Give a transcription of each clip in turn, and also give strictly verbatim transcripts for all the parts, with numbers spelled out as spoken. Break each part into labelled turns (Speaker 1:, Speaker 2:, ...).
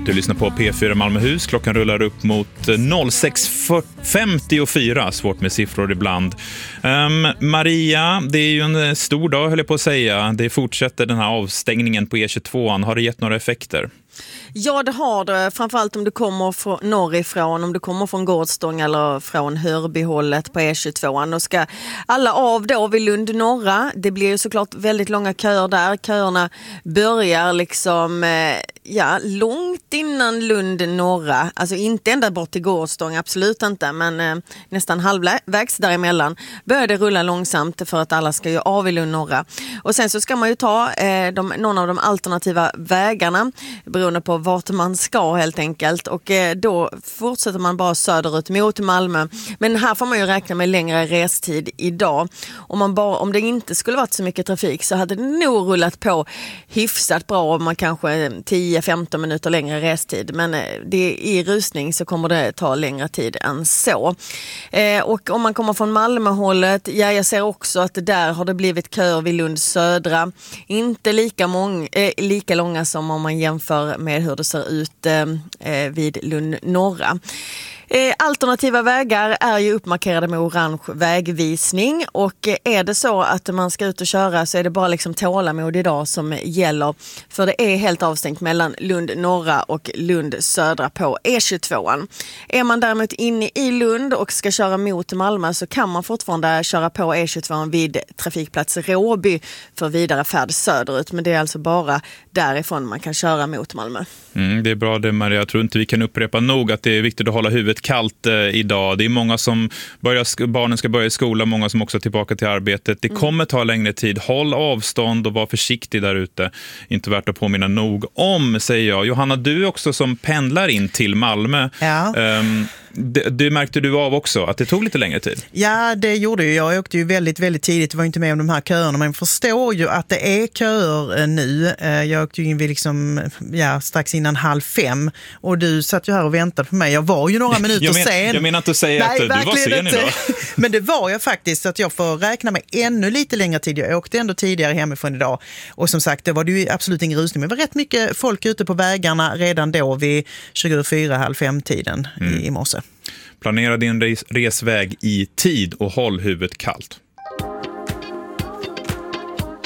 Speaker 1: Du lyssnar på P fyra Malmöhus. Klockan rullar upp mot sex femtiofyra. Svårt med siffror ibland. Um, Maria, det är ju en stor dag höll jag på att säga. Det fortsätter den här avstängningen på E tjugotvå. Har det gett några effekter?
Speaker 2: Ja, det har det. Framförallt om du kommer från norrifrån, om du kommer från Gårdstång eller från Hörbyhållet på E tjugotvå. Då ska alla av då vid Lund norra. Det blir ju såklart väldigt långa köer där. Köerna börjar liksom ja, långt innan Lund norra. Alltså inte ända bort till Gårdstång, absolut inte. Men eh, nästan halvvägs däremellan börjar det rulla långsamt för att alla ska ju av i Lund norra. Och sen så ska man ju ta eh, de, någon av de alternativa vägarna beroende på vart man ska helt enkelt. Och eh, då fortsätter man bara söderut mot Malmö. Men här får man ju räkna med längre restid idag. Om, man bara, om det inte skulle varit så mycket trafik så hade det nog rullat på hyfsat bra om man kanske tio femton minuter längre restid. Men eh, det, i rusning så kommer det ta längre tid än så. Eh, och om man kommer från Malmöhållet, ja jag ser också att det där har det blivit köer vid Lund södra. Inte lika, mång, eh, lika långa som om man jämför med hur det ser ut eh, vid Lund norra. Eh, alternativa vägar är ju uppmarkerade med orange vägvisning och eh, är det så att man ska ut och köra så är det bara liksom tålamod idag som gäller, för det är helt avstängt mellan Lund norra och Lund södra på E tjugotvå. Är man däremot inne i Lund och ska köra mot Malmö så kan man fortfarande köra på E tjugotvå vid trafikplats Råby för vidare färd söderut, men det är alltså bara därifrån man kan köra mot Malmö.
Speaker 1: Mm, det är bra det, Maria. Jag tror inte vi kan upprepa nog att det är viktigt att hålla huvudet kallt eh, idag. Det är många som börjar, barnen ska börja i skolan, många som också är tillbaka till arbetet. Det kommer ta längre tid. Håll avstånd och var försiktig där ute. Inte värt att påminna nog om, säger jag. Johanna, du också som pendlar in till Malmö.
Speaker 3: Ja.
Speaker 1: Um, Det, det märkte du av också, att det tog lite längre tid?
Speaker 3: Ja, det gjorde ju. Jag åkte ju väldigt, väldigt tidigt. Jag var inte med om de här köerna, men förstår ju att det är köer nu. Jag åkte ju in vid liksom, ja, strax innan halv fem. Och du satt ju här och väntade på mig. Jag var ju några minuter
Speaker 1: jag men,
Speaker 3: sen.
Speaker 1: Jag menar inte att säga Nej, att du var sen
Speaker 3: inte.
Speaker 1: idag.
Speaker 3: Men det var jag faktiskt, att jag får räkna med ännu lite längre tid. Jag åkte ändå tidigare hemifrån idag. Och som sagt, det var det ju absolut ingen rusning. Men det var rätt mycket folk ute på vägarna redan då vid tjugofyra, halv fem-tiden mm. i, i morse.
Speaker 1: Planera din res- resväg i tid och håll huvudet kallt.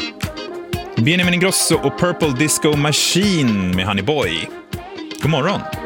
Speaker 1: Benjamin Ingrosso och Purple Disco Machine med Honey Boy. God morgon!